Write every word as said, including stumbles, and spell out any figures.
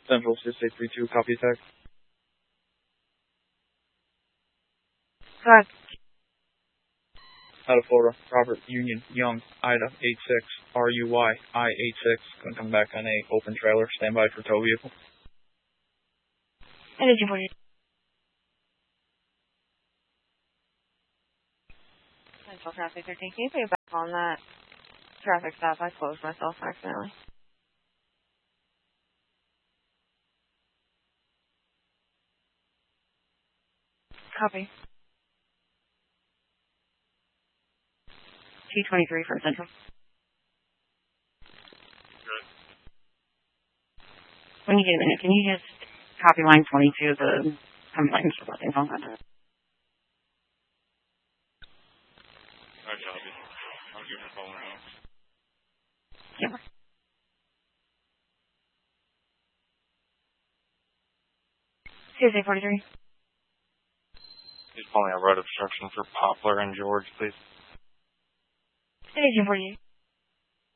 Central six eight three two, copy tech. Correct. Out of Florida, Robert Union Young Ida eight six R U Y I eight six. Gonna come back on a open trailer. Stand by for tow vehicle. Energy for you. Central traffic thirteen. Can you put you back on that traffic stop? I closed myself accidentally. Copy. T twenty-three for Central. Good. When you get a minute, can you just copy line twenty-two, the complaints about things on that? I copy. I'll give her a call now. Yeah. C S A forty-three. He's pulling a road obstruction for Poplar and George, please. Energy for you.